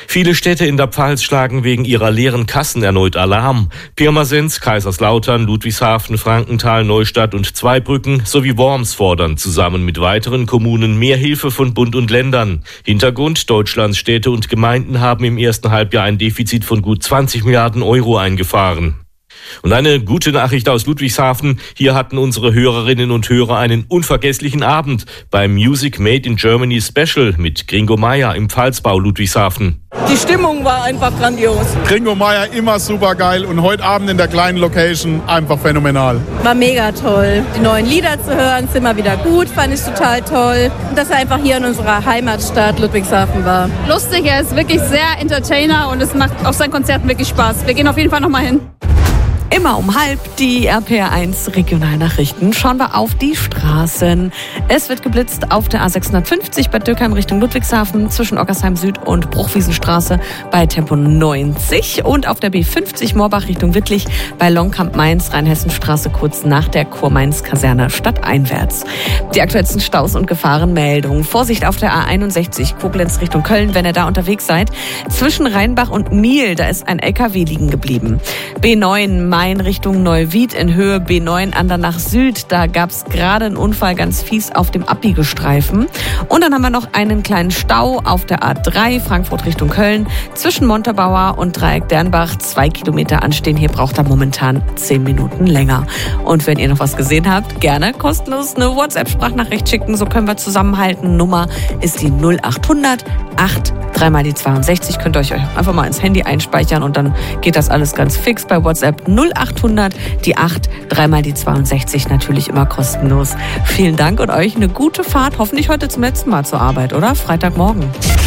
Viele Städte in der Pfalz schlagen wegen ihrer leeren Kassen erneut Alarm. Pirmasens, Kaiserslautern, Ludwigshafen, Frankenthal, Neustadt und Zweibrücken sowie Worms fordern zusammen mit weiteren Kommunen mehr Hilfe von Bund und Ländern. Hintergrund: Deutschlands Städte und Gemeinden haben im ersten Halbjahr ein Defizit von gut 20 Milliarden Euro eingefahren. Und eine gute Nachricht aus Ludwigshafen. Hier hatten unsere Hörerinnen und Hörer einen unvergesslichen Abend beim Music Made in Germany Special mit Gringo Meier im Pfalzbau Ludwigshafen. Die Stimmung war einfach grandios. Gringo Meier immer super geil und heute Abend in der kleinen Location einfach phänomenal. War mega toll. Die neuen Lieder zu hören, ist immer wieder gut, fand ich total toll. Und dass er einfach hier in unserer Heimatstadt Ludwigshafen war. Lustig, er ist wirklich sehr Entertainer und es macht auf seinen Konzerten wirklich Spaß. Wir gehen auf jeden Fall nochmal hin. Immer um 12:30 die RPR1 Regionalnachrichten. Schauen wir auf die Straßen. Es wird geblitzt auf der A650 Bad Dürkheim Richtung Ludwigshafen zwischen Ockersheim Süd und Bruchwiesenstraße bei Tempo 90 und auf der B50 Moorbach Richtung Wittlich bei Longkamp Mainz Rheinhessenstraße kurz nach der Kurmainz-Kaserne stadteinwärts. Die aktuellsten Staus und Gefahrenmeldungen. Vorsicht auf der A61 Koblenz Richtung Köln, wenn ihr da unterwegs seid. Zwischen Rheinbach und Miel, da ist ein LKW liegen geblieben. B9 Main Richtung Neuwied in Höhe B9 Andernach Süd. Da gab es gerade einen Unfall ganz fies auf dem Abbiegestreifen. Und dann haben wir noch einen kleinen Stau auf der A3 Frankfurt Richtung Köln zwischen Montabaur und Dreieck Dernbach. 2 Kilometer anstehen. Hier braucht er momentan 10 Minuten länger. Und wenn ihr noch was gesehen habt, gerne kostenlos eine WhatsApp-Sprachnachricht schicken. So können wir zusammenhalten. Nummer ist die 0800 8 3 mal die 62. Könnt ihr euch einfach mal ins Handy einspeichern und dann geht das alles ganz fix bei WhatsApp. 0800 die 8 3 mal die 62, natürlich immer kostenlos. Vielen Dank und euch eine gute Fahrt. Hoffentlich heute zum letzten Mal zur Arbeit, oder? Freitagmorgen.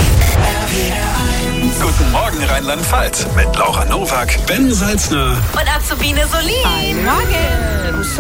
Guten Morgen Rheinland-Pfalz mit Laura Nowak, Ben Salzner und Azubine Solin. Morgen.